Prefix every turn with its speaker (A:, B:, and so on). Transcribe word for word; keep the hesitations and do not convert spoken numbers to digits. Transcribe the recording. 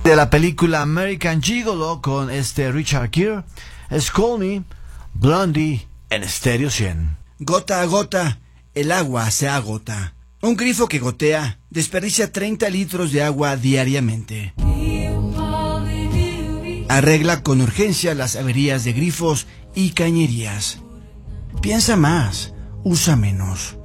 A: de la película American Gigolo con este Richard Gere, es Call Me, Blondie en Stereo cien.
B: Gota a gota, el agua se agota. Un grifo que gotea desperdicia treinta litros de agua diariamente. Arregla con urgencia las averías de grifos y cañerías. Piensa más, usa menos.